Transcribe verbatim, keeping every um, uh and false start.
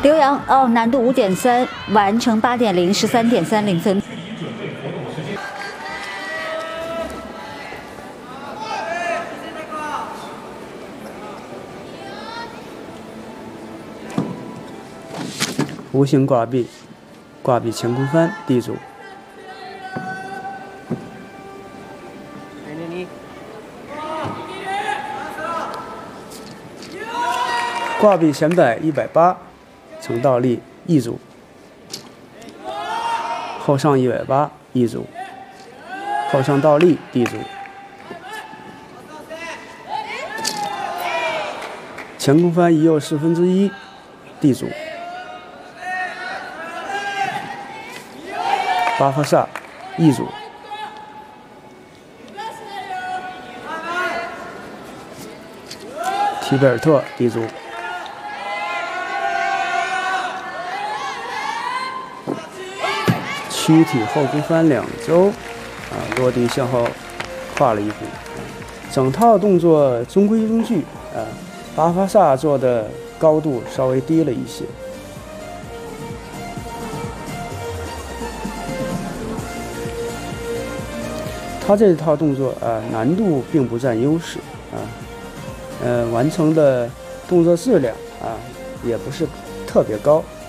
刘洋哦，难度五点三，完成八点零，十三点三零分。 弧形挂壁，挂壁前空翻地主。挂壁前摆一百八，成倒立一组。后上一百八一组，后上倒立地主。前空翻一右四分之一地主。巴法萨一组。提贝尔特地主。躯体后空翻两周，啊，落地向后跨了一步。整套动作中规中矩，啊，巴法萨做的高度稍微低了一些。他这套动作啊，难度并不占优势啊，呃，完成的动作质量啊，也不是特别高。